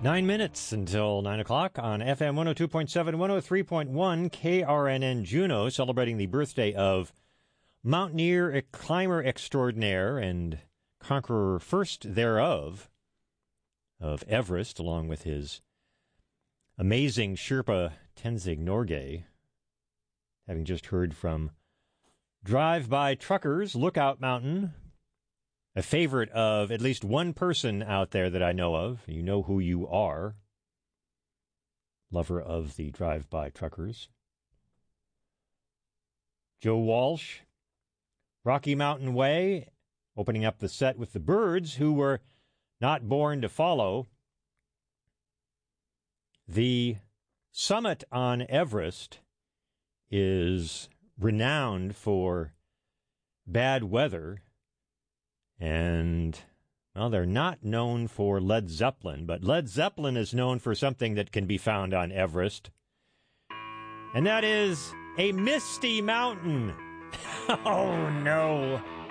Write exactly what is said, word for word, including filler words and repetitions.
Nine minutes until nine o'clock on F M one oh two point seven, one oh three point one K R N N Juneau, celebrating the birthday of mountaineer, climber extraordinaire, and conqueror first thereof, of Everest, along with his amazing Sherpa Tenzing Norgay. Having just heard from Drive-By Truckers, Lookout Mountain, a favorite of at least one person out there that I know of. You know who you are. Lover of the Drive-By Truckers. Joe Walsh, Rocky Mountain Way, opening up the set with the Byrds, who were not born to follow. The summit on Everest is renowned for bad weather. And, well, they're not known for Led Zeppelin, but Led Zeppelin is known for something that can be found on Everest. And that is a misty mountain. Oh, no.